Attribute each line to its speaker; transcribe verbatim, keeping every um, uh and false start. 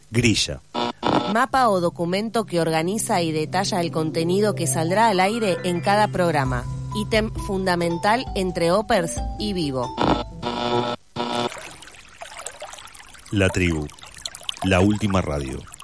Speaker 1: Grilla.
Speaker 2: Mapa o documento que organiza y detalla el contenido que saldrá al aire en cada programa. Ítem fundamental entre Opers y Vivo.
Speaker 1: La Tribu. La última radio.